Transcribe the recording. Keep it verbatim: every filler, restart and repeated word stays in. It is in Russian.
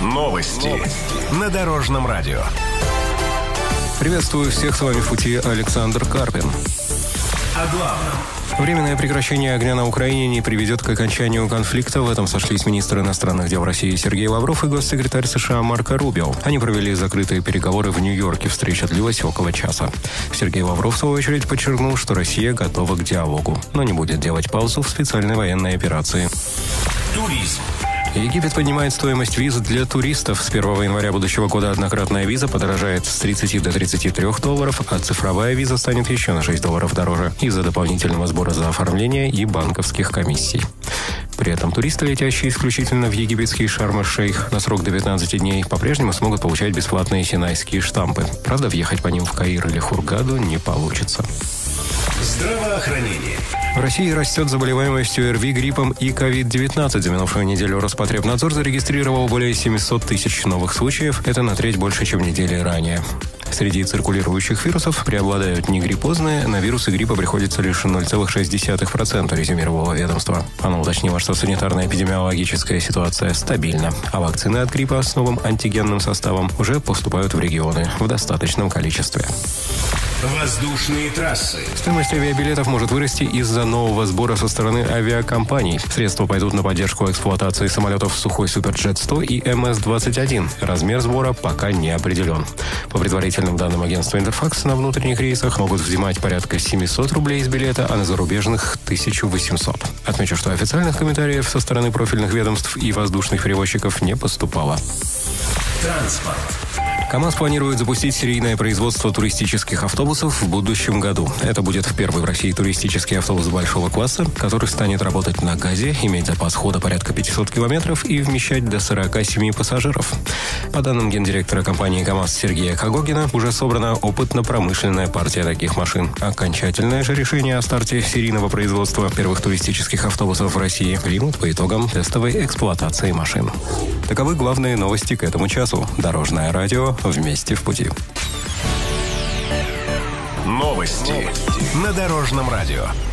Новости, Новости. На Дорожном радио. Приветствую всех, с вами в пути Александр Карпин. О главном. Временное прекращение огня на Украине не приведет к окончанию конфликта. В этом сошлись министр иностранных дел России Сергей Лавров и госсекретарь США Марко Рубио. Они провели закрытые переговоры в Нью-Йорке. Встреча длилась около часа. Сергей Лавров, в свою очередь, подчеркнул, что Россия готова к диалогу, но не будет делать паузу в специальной военной операции. Туризм. Египет поднимает стоимость виз для туристов. С первого января будущего года однократная виза подорожает с тридцати до тридцати трёх долларов, а цифровая виза станет еще на шесть долларов дороже из-за дополнительного сбора за оформление и банковских комиссий. При этом туристы, летящие исключительно в египетский Шарм-эль-Шейх на срок до пятнадцати дней, по-прежнему смогут получать бесплатные синайские штампы. Правда, въехать по ним в Каир или Хургаду не получится. Здравоохранение. В России растет заболеваемость ОРВИ, гриппом и ковид девятнадцать. За минувшую неделю Роспотребнадзор зарегистрировал более семьсот тысяч новых случаев. Это на треть больше, чем недели ранее. Среди циркулирующих вирусов преобладают негриппозные. На вирусы гриппа приходится лишь ноль целых шесть десятых процента, резюмировало ведомство. Оно уточнило, что санитарно-эпидемиологическая ситуация стабильна, а вакцины от гриппа с новым антигенным составом уже поступают в регионы в достаточном количестве. Воздушные трассы. Стоимость авиабилетов может вырасти из-за нового сбора со стороны авиакомпаний. Средства пойдут на поддержку эксплуатации самолетов Сухой Суперджет сто и эм эс двадцать один. Размер сбора пока не определен. По предварительным данным агентства Интерфакс, на внутренних рейсах могут взимать порядка семьсот рублей из билета, а на зарубежных – тысяча восемьсот. Отмечу, что официальных комментариев со стороны профильных ведомств и воздушных перевозчиков не поступало. Транспорт. КАМАЗ планирует запустить серийное производство туристических автобусов в будущем году. Это будет первый в России туристический автобус большого класса, который станет работать на газе, иметь запас хода порядка пятьсот километров и вмещать до сорока семи пассажиров. По данным гендиректора компании КАМАЗ Сергея Кагогина, уже собрана опытно-промышленная партия таких машин. Окончательное же решение о старте серийного производства первых туристических автобусов в России примут по итогам тестовой эксплуатации машин. Таковы главные новости к этому часу. Дорожное радио. Вместе в пути. Новости на Дорожном радио.